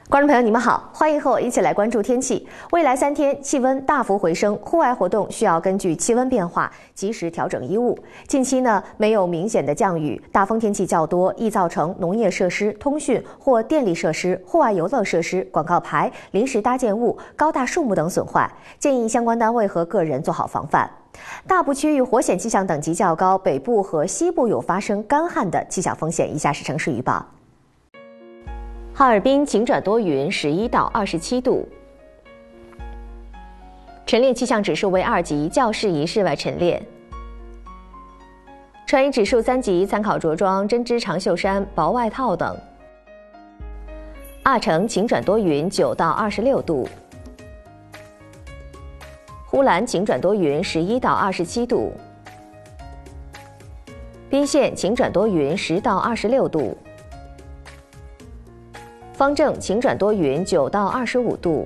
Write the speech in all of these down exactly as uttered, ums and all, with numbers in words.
观众朋友，你们好，欢迎和我一起来关注天气。未来三天气温大幅回升，户外活动需要根据气温变化及时调整衣物。近期呢，没有明显的降雨，大风天气较多，易造成农业设施、通讯或电力设施、户外游乐设施、广告牌、临时搭建物、高大树木等损坏，建议相关单位和个人做好防范。大部区域火险气象等级较高，北部和西部有发生干旱的气象风险。以下是城市预报。哈尔滨晴转多云，十一到二十七度。晨练气象指数为二级，较适宜室外晨练。穿衣指数三级，参考着装针织长袖衫、薄外套等。阿城晴转多云，九到二十六度。呼兰晴转多云，十一到二十七度。彬县晴转多云，十到二十六度。方正晴转多云，九到二十五度。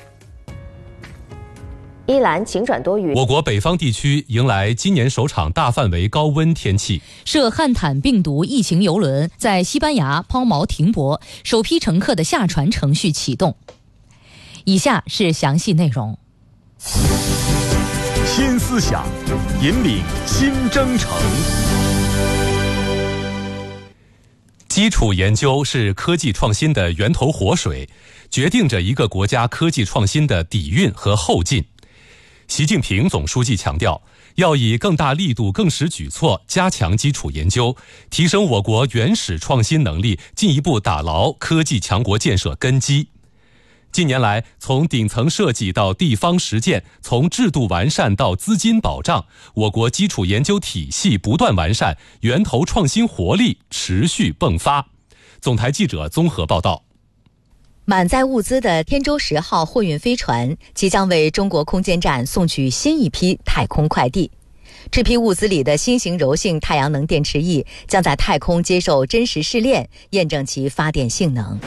依兰晴转多云。 我国北方地区迎来今年首场大范围高温天气。 涉汉坦病毒疫情邮轮在西班牙抛锚停泊，首批乘客的下船程序启动。以下是详细内容。 新思想，引领新征程。 基础研究是科技创新的源头活水，决定着一个国家科技创新的底蕴和后劲。习近平总书记强调，要以更大力度、更实举措加强基础研究，提升我国原始创新能力，进一步打牢科技强国建设根基。近年来，从顶层设计到地方实践，从制度完善到资金保障，我国基础研究体系不断完善，源头创新活力持续迸发。总台记者综合报道。 满载物资的天舟十号货运飞船即将为中国空间站送去新一批太空快递。这批物资里的新型柔性太阳能电池翼将在太空接受真实试炼，验证其发电性能。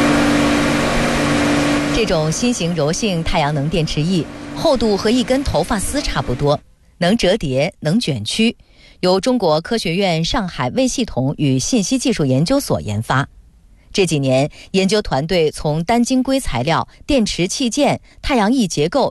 这种新型柔性太阳能电池翼厚度和一根头发丝差不多，能折叠，能卷曲，由中国科学院上海微系统与信息技术研究所研发。这几年，研究团队从单晶硅材料、电池器件、太阳翼结构